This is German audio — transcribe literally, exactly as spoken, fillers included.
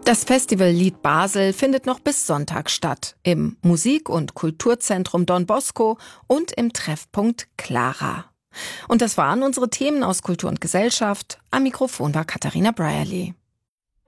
Das Festival Lied Basel findet noch bis Sonntag statt. Im Musik- und Kulturzentrum Don Bosco und im Treffpunkt Clara. Und das waren unsere Themen aus Kultur und Gesellschaft. Am Mikrofon war Katharina Brierley.